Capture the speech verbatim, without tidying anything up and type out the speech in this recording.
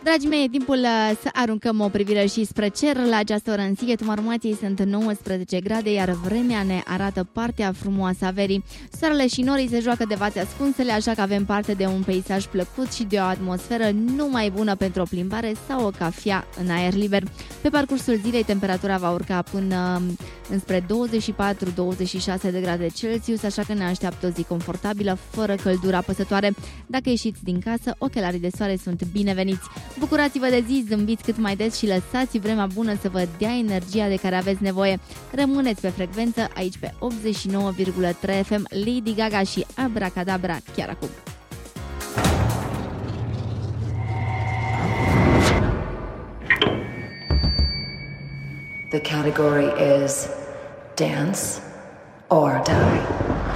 Dragii mei, e timpul să aruncăm o privire și spre cer. La această oră în Sighetul Marmației sunt nouăsprezece grade, iar vremea ne arată partea frumoasă a verii. Soarele și norii se joacă de vați ascunsele, așa că avem parte de un peisaj plăcut și de o atmosferă numai bună pentru o plimbare sau o cafea în aer liber. Pe parcursul zilei, temperatura va urca până înspre douăzeci și patru douăzeci și șase de grade Celsius, așa că ne așteaptă o zi confortabilă, fără căldură apăsătoare. Dacă ieșiți din casă, ochelarii de soare sunt bineveniți. Bucurați-vă de zi, zâmbiți cât mai des și lăsați vremea bună să vă dea energia de care aveți nevoie. Rămâneți pe frecvență aici pe optzeci și nouă virgulă trei F M, Lady Gaga și Abracadabra chiar acum. The category is Dance or Die.